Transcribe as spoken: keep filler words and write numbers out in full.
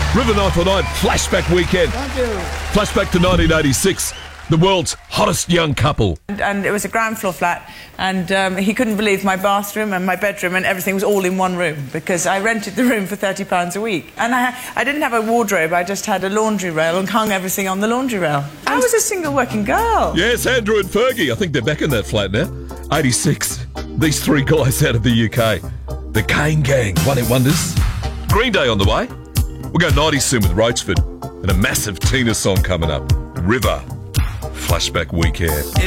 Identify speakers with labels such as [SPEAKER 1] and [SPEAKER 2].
[SPEAKER 1] River nine four nine, flashback weekend.
[SPEAKER 2] Thank you.
[SPEAKER 1] Flashback to nineteen eighty-six, the world's hottest young couple.
[SPEAKER 3] And, and it was a ground floor flat, and um, he couldn't believe my bathroom and my bedroom and everything was all in one room, because I rented the room for thirty pounds a week. And I, I didn't have a wardrobe, I just had a laundry rail and hung everything on the laundry rail. I was a single working girl.
[SPEAKER 1] Yes, Andrew and Fergie. I think they're back in that flat now. eighty-six. These three guys out of the U K. The Kane Gang, one-hit wonders. Green Day on the way. We'll go nineties soon with Roachford. And a massive Tina song coming up. River. Flashback weekend.